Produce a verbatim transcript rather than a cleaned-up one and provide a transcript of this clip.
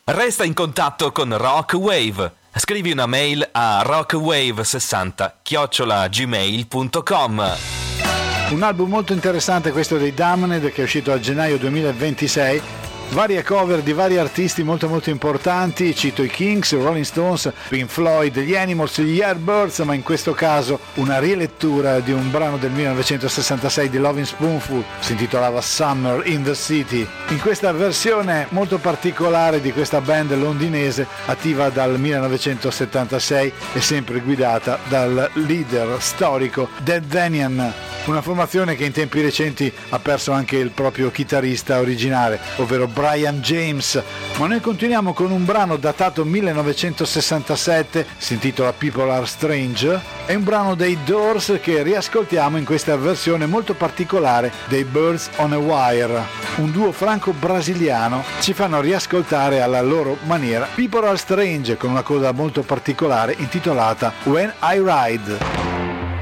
Resta in contatto con Rock Wave. Scrivi una mail a rockwave sessanta chiocciola gmail punto com. Un album molto interessante questo dei Damned, che è uscito a gennaio duemilaventisei. Varie cover di vari artisti molto molto importanti, cito i Kings, i Rolling Stones, Pink Floyd, gli Animals, gli Yardbirds, ma in questo caso una rilettura di un brano del millenovecentosessantasei di Lovin' Spoonful, si intitolava Summer in the City. In questa versione molto particolare di questa band londinese, attiva dal millenovecentosettantasei e sempre guidata dal leader storico Dead Danian. Una formazione che in tempi recenti ha perso anche il proprio chitarrista originale, ovvero Brian James. Ma noi continuiamo con un brano datato millenovecentosessantasette, si intitola People Are Strange. È un brano dei Doors che riascoltiamo in questa versione molto particolare dei Birds on a Wire. Un duo franco-brasiliano ci fanno riascoltare alla loro maniera People Are Strange con una coda molto particolare intitolata When I Ride.